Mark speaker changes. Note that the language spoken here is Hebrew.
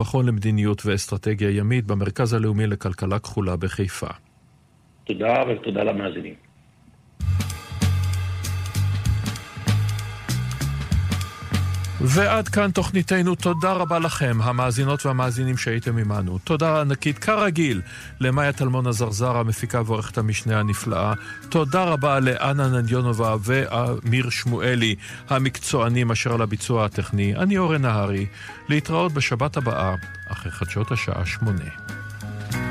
Speaker 1: המכון למדיניות ואסטרטגיה ימית במרכז הלאומי לכלכלה כחולה בחיפה.
Speaker 2: תודה ותודה למאזינים.
Speaker 1: ועד כאן תוכניתנו. תודה רבה לכם, המאזינות והמאזינים שהייתם עמנו. תודה ענקית כרגיל למאיה טלמון הזרזר, המפיקה ועורכת המשנה הנפלאה. תודה רבה לאנה נדיונובה ואמיר שמואלי, המקצוענים אשר על הביצוע הטכני. אני אורן נהרי, להתראות בשבת הבאה, אחרי חדשות השעה 8.